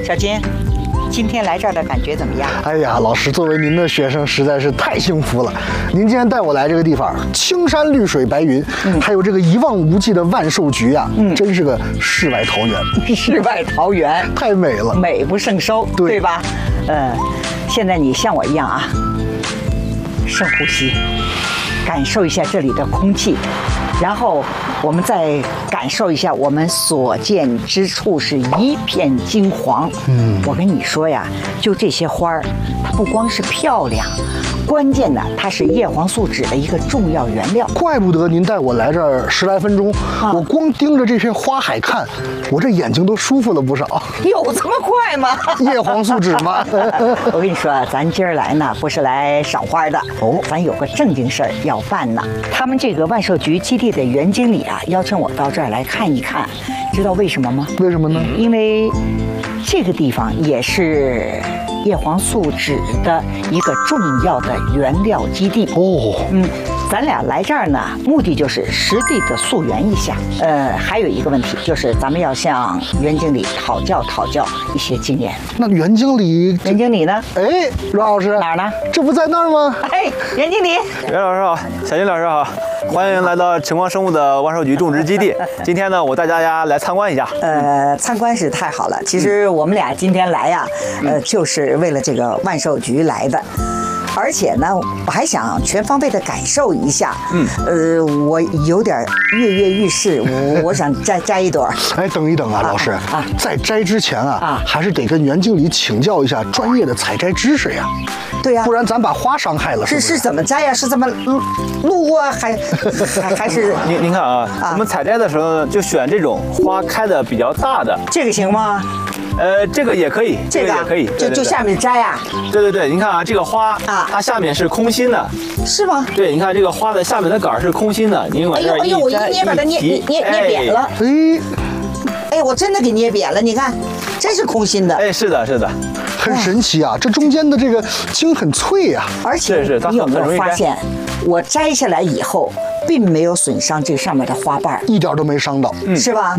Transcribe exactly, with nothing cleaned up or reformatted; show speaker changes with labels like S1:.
S1: 小金，今天来这儿的感觉怎么样？
S2: 哎呀，老师，作为您的学生，实在是太幸福了。您今天带我来这个地方，青山绿水白云，嗯、还有这个一望无际的万寿菊啊，嗯，真是个世外桃源。
S1: 世外桃源，
S2: 太美了，
S1: 美不胜收，对, 对吧？呃，现在你像我一样啊，深呼吸，感受一下这里的空气。然后我们再感受一下，我们所见之处是一片金黄。嗯，我跟你说呀，就这些花儿，它不光是漂亮，关键呢，它是叶黄素酯的一个重要原料。
S2: 怪不得您带我来这儿十来分钟，啊、我光盯着这片花海看，我这眼睛都舒服了不少。
S1: 有这么快吗？
S2: 叶黄素酯吗？
S1: 我跟你说，咱今儿来呢，不是来赏花的哦，咱有个正经事儿要办呢。他们这个万寿菊基地的原经理啊，邀请我到这儿来看一看，知道为什么吗？
S2: 为什么呢？
S1: 因为这个地方也是叶黄素酯的一个重要的原料基地
S2: 哦。
S1: 嗯，咱俩来这儿呢，目的就是实地的溯源一下。呃，还有一个问题就是，咱们要向袁经理讨教讨教一些经验。
S2: 那袁经理，
S1: 袁经理呢？
S2: 哎，阮老师
S1: 哪儿呢？
S2: 这不在那儿吗？
S1: 哎，袁经理，
S3: 袁老师好，小金老师好。欢迎来到晨光生物的万寿菊种植基地。今天呢，我带大家来参观一下。
S1: 呃，参观是太好了。其实我们俩今天来呀，呃，就是为了这个万寿菊来的。而且呢，我还想全方位的感受一下。嗯，呃，我有点跃跃欲试，我我想摘摘一朵。
S2: 哎，等一等啊，老师啊，在摘之前啊，啊，还是得跟袁经理请教一下专业的采摘知识呀。
S1: 对呀，
S2: 不然咱把花伤害了。
S1: 是是怎么摘呀？是怎么录录啊？还还还是？
S3: 您您看啊，我们采摘的时候就选这种花开的比较大的。
S1: 这个行吗？
S3: 呃，这个也可以，
S1: 这个
S3: 也可以，
S1: 就就下面摘啊。
S3: 对对对，您看啊，这个花
S1: 啊，
S3: 它下面是空心的。
S1: 是吗？
S3: 对，你看这个花的下面的杆是空心的，您往这儿一摘，
S1: 哎呦，我一捏把它捏捏捏捏扁了。
S2: 哎，
S1: 哎，我真的给捏扁了，你看，真是空心的。
S3: 哎，是的，是的，
S2: 很神奇啊！这中间的这个茎很脆呀，
S1: 而且你有没有发现，我摘下来以后，并没有损伤这上面的花瓣，
S2: 一点都没伤到，
S1: 是吧？